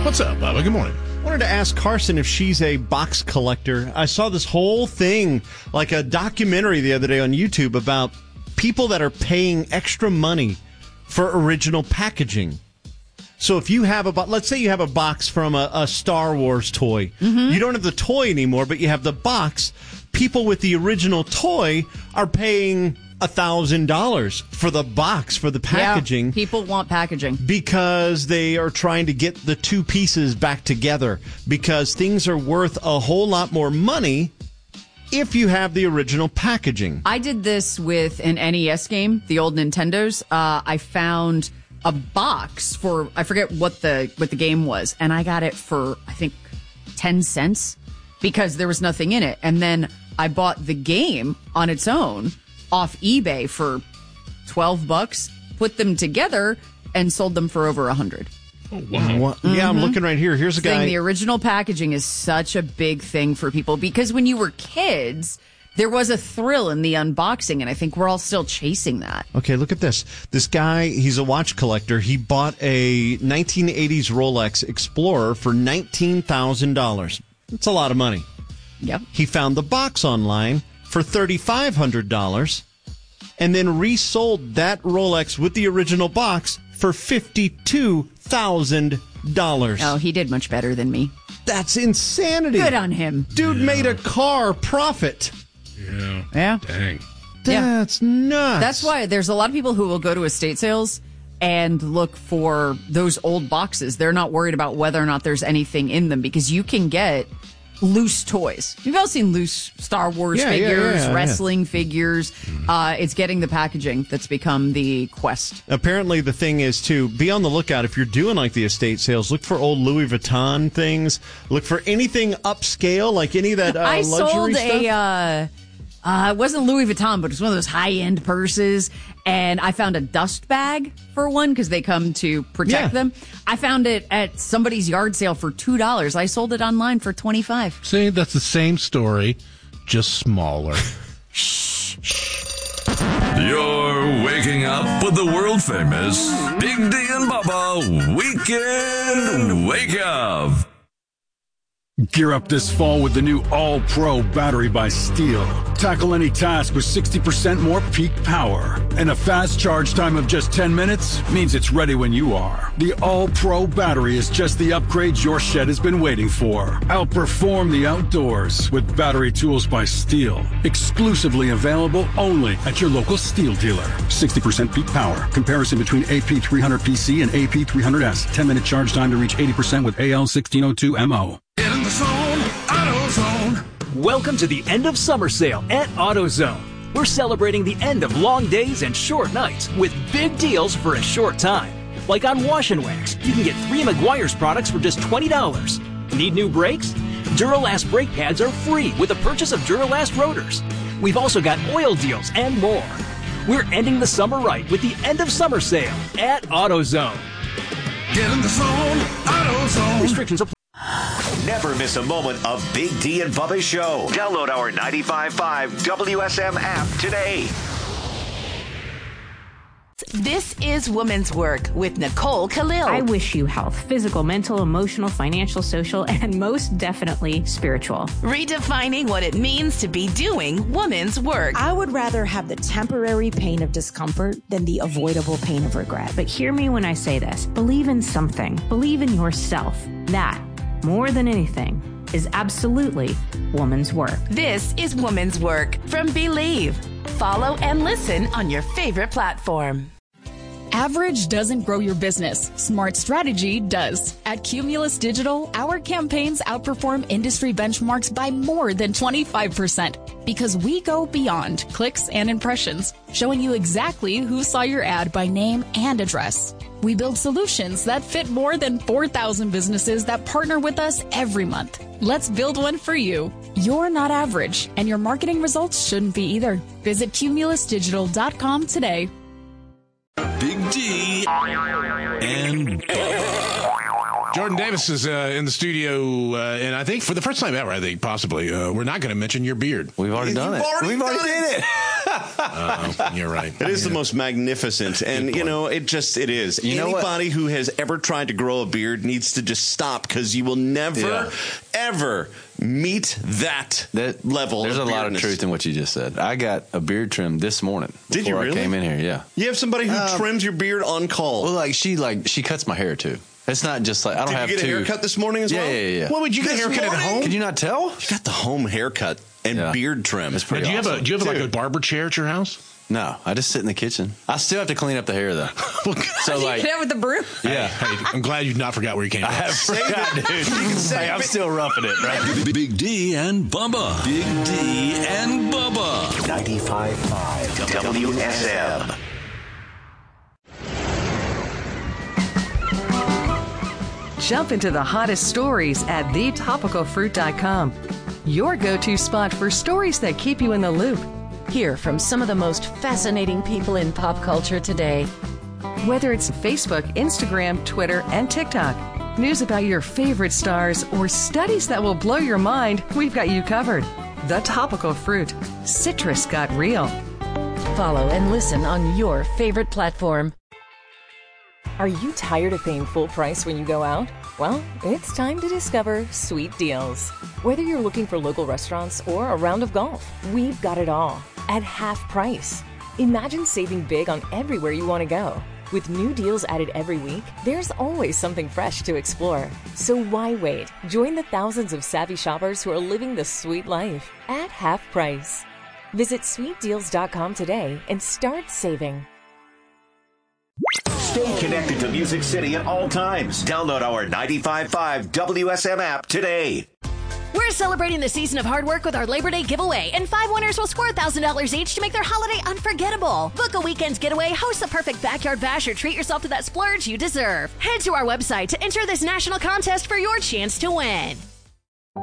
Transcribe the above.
What's up, Bubba? Good morning. I wanted to ask Carson if she's a box collector. I saw this whole thing, like a documentary the other day on YouTube about people that are paying extra money for original packaging. So if you have let's say you have a box from a Star Wars toy. Mm-hmm. You don't have the toy anymore, but you have the box. People with the original toy are paying $1,000 for the box, for the packaging. Yeah, people want packaging. Because they are trying to get the two pieces back together. Because things are worth a whole lot more money if you have the original packaging. I did this with an NES game, the old Nintendos. I found a box for, I forget what the game was, and I got it for, I think, 10 cents because there was nothing in it. And then I bought the game on its own off eBay for $12, put them together, and sold them for over $100. Oh, wow. Yeah, I'm looking right here. Here's a guy. The original packaging is such a big thing for people because when you were kids, there was a thrill in the unboxing, and I think we're all still chasing that. Okay, look at this. This guy, he's a watch collector. He bought a 1980s Rolex Explorer for $19,000. That's a lot of money. Yep. He found the box online for $3,500 and then resold that Rolex with the original box for $52,000. Oh, he did much better than me. That's insanity. Good on him. Dude made a car profit. Yeah. Dang. That's nuts. That's why there's a lot of people who will go to estate sales and look for those old boxes. They're not worried about whether or not there's anything in them because you can get loose toys. You've all seen loose Star Wars figures, wrestling figures. It's getting the packaging that's become the quest. Apparently the thing is to be on the lookout if you're doing like the estate sales. Look for old Louis Vuitton things. Look for anything upscale, like any of that I luxury sold stuff. it wasn't Louis Vuitton, but it was one of those high-end purses. And I found a dust bag for one because they come to protect them. I found it at somebody's yard sale for $2. I sold it online for $25. See, that's the same story, just smaller. You're waking up with the world famous Big D and Bubba Weekend Wake Up. Gear up this fall with the new All-Pro battery by Steel. Tackle any task with 60% more peak power. And a fast charge time of just 10 minutes means it's ready when you are. The All-Pro battery is just the upgrade your shed has been waiting for. Outperform the outdoors with battery tools by Steel. Exclusively available only at your local Steel dealer. 60% peak power. Comparison between AP300PC and AP300S. 10-minute charge time to reach 80% with AL1602MO. Get in the zone, AutoZone. Welcome to the end of summer sale at AutoZone. We're celebrating the end of long days and short nights with big deals for a short time. Like on Wash and Wax, you can get 3 Meguiar's products for just $20. Need new brakes? Duralast brake pads are free with the purchase of Duralast rotors. We've also got oil deals and more. We're ending the summer right with the end of summer sale at AutoZone. Get in the zone, AutoZone. Restrictions apply. Never miss a moment of Big D and Bubba's show. Download our 95.5 WSM app today. This is Woman's Work with Nicole Khalil. I wish you health, physical, mental, emotional, financial, social, and most definitely spiritual. Redefining what it means to be doing woman's work. I would rather have the temporary pain of discomfort than the avoidable pain of regret. But hear me when I say this. Believe in something. Believe in yourself. That, more than anything, is absolutely woman's work. This is Woman's Work from Believe. Follow and listen on your favorite platform. Average doesn't grow your business. Smart strategy does. At Cumulus Digital, our campaigns outperform industry benchmarks by more than 25% because we go beyond clicks and impressions, showing you exactly who saw your ad by name and address. We build solutions that fit more than 4,000 businesses that partner with us every month. Let's build one for you. You're not average, and your marketing results shouldn't be either. Visit cumulusdigital.com today. Big D and Jordan Davis is in the studio, and I think for the first time ever, possibly, we're not going to mention your beard. We've already done it. We've already did it. You're right. It is the most magnificent, and it is. Anybody who has ever tried to grow a beard needs to just stop, because you will never, ever meet that level. There's of a lot of truth in what you just said. I got a beard trim this morning. Did you really? I came in here, yeah. You have somebody who trims your beard on call. Well, she cuts my hair too. It's not just like I don't have to. Did you get a haircut this morning as well? Yeah. What would you get a haircut at home? Can you not tell? You got the home haircut and beard trim. It's pretty awesome. Do you have like a barber chair at your house? No, I just sit in the kitchen. I still have to clean up the hair though. So you get out with the broom. Yeah. Hey, I'm glad you not forgot where you came from. I have forgot, dude. Hey, I'm still roughing it, right? Big D and Bubba. Big D and Bubba. 95.5 WSM. Jump into the hottest stories at thetopicalfruit.com. Your go-to spot for stories that keep you in the loop. Hear from some of the most fascinating people in pop culture today. Whether it's Facebook, Instagram, Twitter, and TikTok, news about your favorite stars, or studies that will blow your mind, we've got you covered. The Topical Fruit. Citrus got real. Follow and listen on your favorite platform. Are you tired of paying full price when you go out? Well, it's time to discover Sweet Deals. Whether you're looking for local restaurants or a round of golf, we've got it all at half price. Imagine saving big on everywhere you want to go. With new deals added every week, there's always something fresh to explore. So why wait? Join the thousands of savvy shoppers who are living the sweet life at half price. Visit sweetdeals.com today and start saving. Stay connected to Music City at all times. Download our 95.5 WSM app today. We're celebrating the season of hard work with our Labor Day giveaway, and 5 winners will score $1,000 each to make their holiday unforgettable. Book a weekend's getaway, host the perfect backyard bash, or treat yourself to that splurge you deserve. Head to our website to enter this national contest for your chance to win.